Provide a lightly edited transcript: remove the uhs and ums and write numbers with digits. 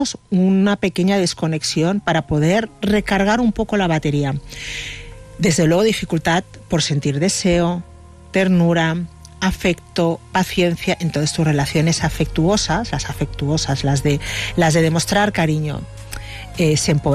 una pequeña desconexión para poder recargar un poco la batería. Desde luego, dificultad por sentir deseo, ternura, afecto, paciencia en todas tus relaciones afectuosas, las de demostrar cariño, se empobrecen.